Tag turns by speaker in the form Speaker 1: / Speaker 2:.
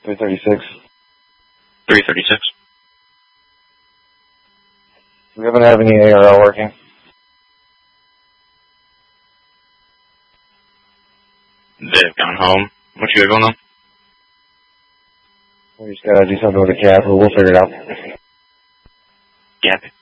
Speaker 1: 336.
Speaker 2: 336.
Speaker 1: We haven't had any ARL working.
Speaker 2: They've gone home. What you got going on?
Speaker 1: We just gotta do something with the cap, but we'll figure it out.
Speaker 2: Gap.